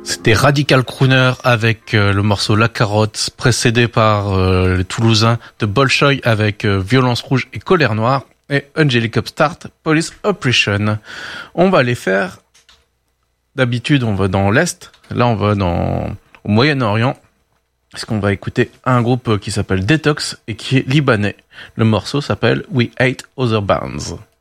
C'était Radical Crooner avec le morceau La Carotte, précédé par les Toulousains de Bolshoi avec Violence Rouge et Colère Noire, et Angelic Upstart, Police Oppression. On va les faire. D'habitude, on va dans l'Est. Là, on va au Moyen-Orient. Parce qu'on va écouter un groupe qui s'appelle Detox et qui est libanais. Le morceau s'appelle We Hate Other Bands.